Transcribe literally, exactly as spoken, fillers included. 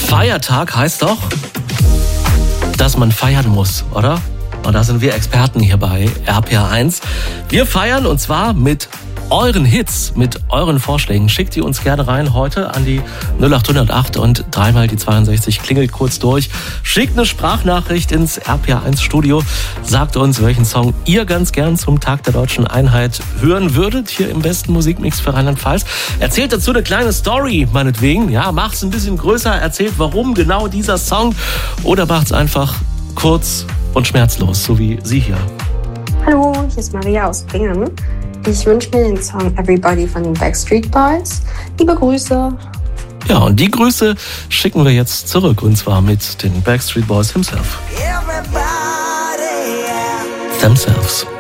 Feiertag heißt doch, dass man feiern muss, oder? Und da sind wir Experten hier bei R P R eins. Wir feiern und zwar mit euren Hits, mit euren Vorschlägen. Schickt die uns gerne rein heute an die null acht null acht und dreimal die zweiundsechzig. Klingelt kurz durch. Schickt eine Sprachnachricht ins R P R eins Studio. Sagt uns, welchen Song ihr ganz gern zum Tag der Deutschen Einheit hören würdet, hier im besten Musikmix für Rheinland-Pfalz. Erzählt dazu eine kleine Story, meinetwegen. Ja, macht's ein bisschen größer. Erzählt, warum genau dieser Song. Oder macht's einfach kurz und schmerzlos, so wie sie hier. Hallo, hier ist Maria aus Bingen. Ich wünsche mir den Song Everybody von den Backstreet Boys. Liebe Grüße. Ja, und die Grüße schicken wir jetzt zurück, und zwar mit den Backstreet Boys himself. Everybody, yeah. Themselves.